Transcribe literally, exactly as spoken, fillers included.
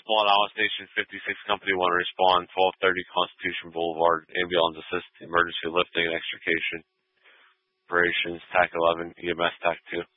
Small Island Station fifty-six Company one to respond. twelve thirty Constitution Boulevard. Ambulance assist. Emergency lifting and extrication. Operations. T A C eleven. E M S T A C two.